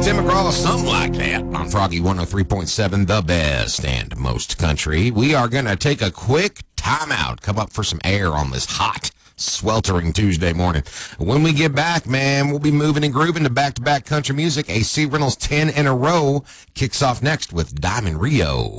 Tim McGraw, something like that, on Froggy 103.7, the best and most country. We are going to take a quick timeout, come up for some air on this hot, sweltering Tuesday morning. When we get back, man, we'll be moving and grooving to back-to-back country music. AC Reynolds 10 in a row kicks off next with Diamond Rio.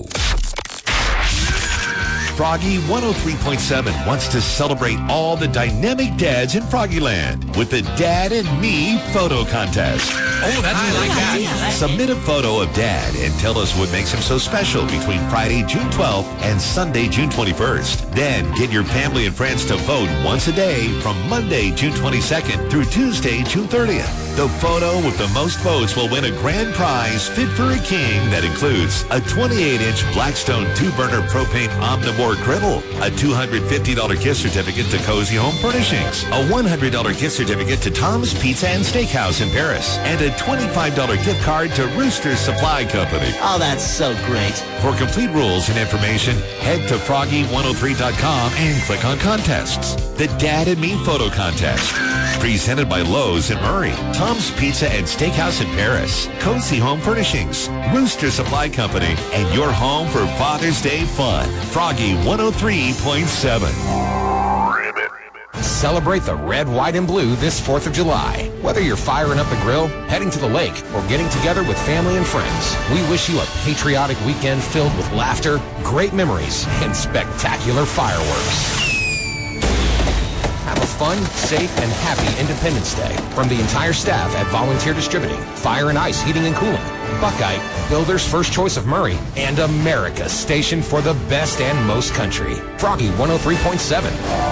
Froggy 103.7 wants to celebrate all the dynamic dads in Froggyland with the Dad and Me photo contest. Oh, that's like that. Submit a photo of Dad and tell us what makes him so special between Friday, June 12th and Sunday, June 21st. Then get your family and friends to vote once a day from Monday, June 22nd through Tuesday, June 30th. The photo with the most votes will win a grand prize fit for a king that includes a 28-inch Blackstone 2-burner propane Omnivore griddle, a $250 gift certificate to Cozy Home Furnishings, a $100 gift certificate to Tom's Pizza and Steakhouse in Paris, and a $25 gift card to Rooster's Supply Company. Oh, that's so great. For complete rules and information, head to froggy103.com and click on contests. The Dad and Me Photo Contest. Presented by Lowe's in Murray, Tom's Pizza and Steakhouse in Paris, Cozy Home Furnishings, Rooster Supply Company, and your home for Father's Day fun. Froggy 103.7. Celebrate the red, white, and blue this 4th of July. Whether you're firing up the grill, heading to the lake, or getting together with family and friends, we wish you a patriotic weekend filled with laughter, great memories, and spectacular fireworks. Have a fun, safe, and happy Independence Day from the entire staff at Volunteer Distributing, Fire and Ice Heating and Cooling, Buckeye, Builder's First Choice of Murray, and America's station for the best and most country. Froggy 103.7.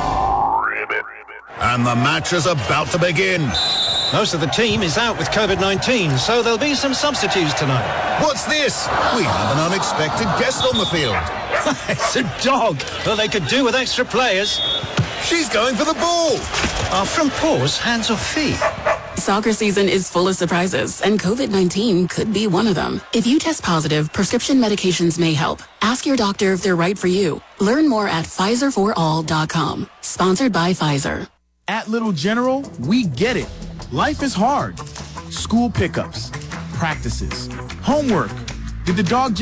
And the match is about to begin. Most of the team is out with COVID-19, so there'll be some substitutes tonight. What's this? We have an unexpected guest on the field. It's a dog. Well, they could do with extra players. She's going for the ball. Our front paws, hands or feet. Soccer season is full of surprises, and COVID-19 could be one of them. If you test positive, prescription medications may help. Ask your doctor if they're right for you. Learn more at PfizerForAll.com. Sponsored by Pfizer. At Little General, we get it. Life is hard. School pickups, practices, homework. Did the dog